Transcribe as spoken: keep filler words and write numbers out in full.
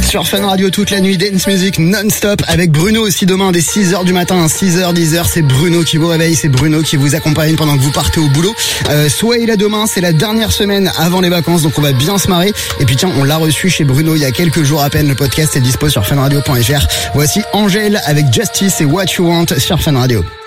Sur Fun Radio toute la nuit, dance music non-stop avec Bruno aussi demain dès six heures du matin, six heures, dix heures, c'est Bruno qui vous réveille, c'est Bruno qui vous accompagne pendant que vous partez au boulot. Euh, Sway là demain, c'est la dernière semaine avant les vacances, donc on va bien se marrer. Et puis tiens, on l'a reçu chez Bruno il y a quelques jours à peine, le podcast est dispo sur funradio point f r. Voici Angèle avec Justice et What You Want sur Fun Radio.